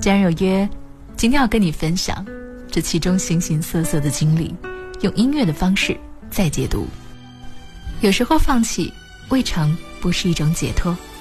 既然有约，今天要跟你分享这其中形形色色的经历，用音乐的方式再解读。有时候放弃未尝不是一种解脱。